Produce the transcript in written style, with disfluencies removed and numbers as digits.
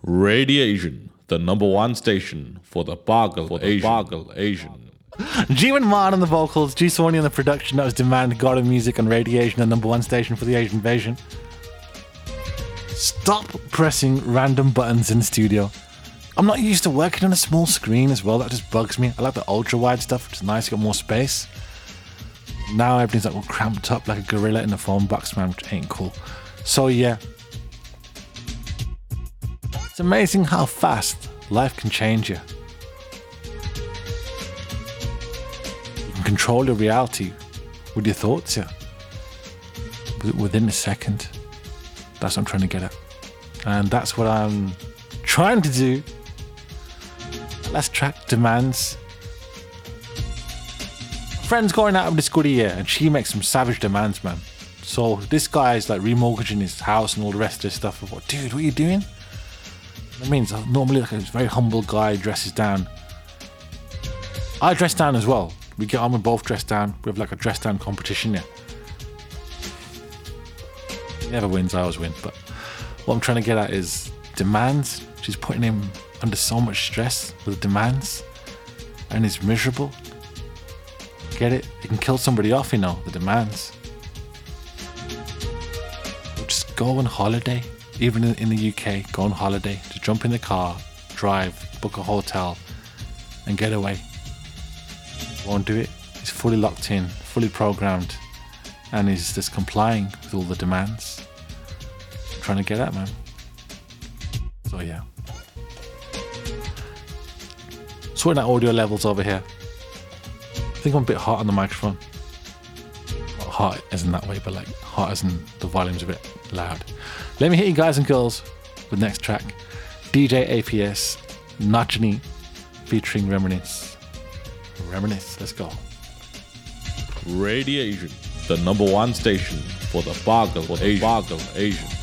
Radiation, the number one station for the Bargle Asian. G-Man Martin on the vocals, G Sony on the production. That was Demand, God of Music and Radiation, the number one station for the Asian invasion. Stop pressing random buttons in the studio. I'm not used to working on a small screen as well. That just bugs me. I like the ultra wide stuff, which is nice. You got more space. Now everything's like all cramped up like a gorilla in a phone box, man, which ain't cool. So yeah, it's amazing how fast life can change you. You can control your reality with your thoughts, yeah. Within a second. That's what I'm trying to get at. And that's what I'm trying to do. Last track, Demands. Friend's going out of this goodie year and she makes some savage demands, man. So this guy's like remortgaging his house and all the rest of this stuff. I thought, dude, what are you doing? That means normally like a very humble guy dresses down. I dress down as well. We get on, we both dress down. We have like a dress down competition, yeah. He never wins, I always win. But what I'm trying to get at is demands. She's putting him under so much stress with demands. And he's miserable. Get it? You can kill somebody off, you know, the demands. Just go on holiday. Even in the UK, go on holiday. Just jump in the car, drive, book a hotel, and get away. Won't do it. He's fully locked in, fully programmed, and he's just complying with all the demands. I'm trying to get at, man. So yeah. Sorting out audio levels over here. I think I'm a bit hot on the microphone. Not hot as in that way, but like hot as in the volume's a bit loud. Let me hit you guys and girls with next track. DJ APS, Nachni, featuring Reminisce. Reminisce, let's go. Radiation, the number one station for the Bargle Asian.